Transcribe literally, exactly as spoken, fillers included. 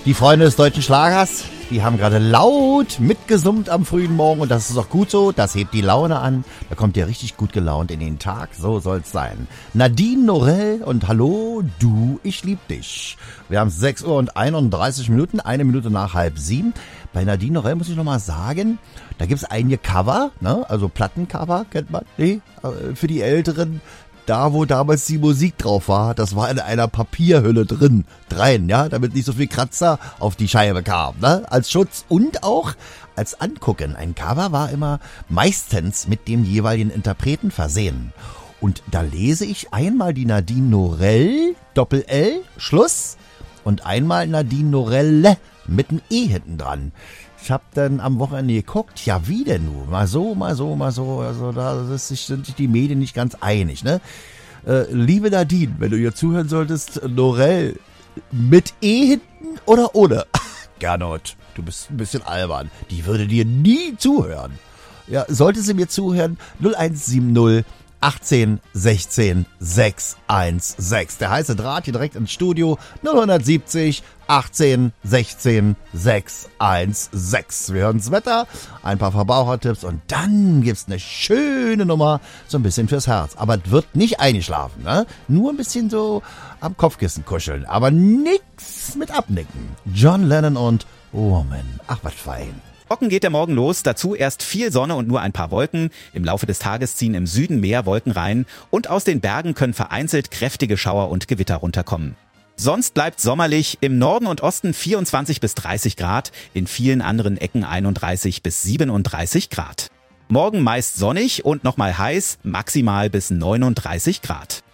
Die Freunde des deutschen Schlagers, die haben gerade laut mitgesummt am frühen Morgen und das ist auch gut so, das hebt die Laune an. Da kommt ihr richtig gut gelaunt in den Tag, so soll's sein. Nadine Norell und hallo, du, ich lieb dich. Wir haben sechs Uhr und einunddreißig Minuten, eine Minute nach halb sieben. Bei Nadine Norell muss ich nochmal sagen, da gibt's einige Cover, ne? Also Plattencover, kennt man, nee, für die Älteren. Da, wo damals die Musik drauf war, das war in einer Papierhülle drin, drein, ja, damit nicht so viel Kratzer auf die Scheibe kam, ne, als Schutz und auch als Angucken. Ein Cover war immer meistens mit dem jeweiligen Interpreten versehen. Und da lese ich einmal die Nadine Norell, Doppel-L, Schluss, und einmal Nadine Norelle mit einem E hinten dran. Ich hab dann am Wochenende geguckt, ja wie denn nun? Mal so, mal so, mal so, also da sind sich die Medien nicht ganz einig, ne? Äh, liebe Nadine, wenn du hier zuhören solltest, Norell mit E hinten oder ohne? Gernot, du bist ein bisschen albern. Die würde dir nie zuhören. Ja, sollte sie mir zuhören, null eins sieben null achtzehn sechzehn sechs eins sechs. Der heiße Draht hier direkt ins Studio. null siebzig achtzehn sechzehn sechs eins sechs. Wir hören das Wetter, ein paar Verbrauchertipps und dann gibt's eine schöne Nummer, so ein bisschen fürs Herz. Aber es wird nicht eingeschlafen, ne? Nur ein bisschen so am Kopfkissen kuscheln, aber nix mit abnicken. John Lennon und Woman. Ach, was fein. Trocken geht der Morgen los, dazu erst viel Sonne und nur ein paar Wolken. Im Laufe des Tages ziehen im Süden mehr Wolken rein und aus den Bergen können vereinzelt kräftige Schauer und Gewitter runterkommen. Sonst bleibt sommerlich, im Norden und Osten vierundzwanzig bis dreißig Grad, in vielen anderen Ecken einunddreißig bis siebenunddreißig Grad. Morgen meist sonnig und nochmal heiß, maximal bis neununddreißig Grad.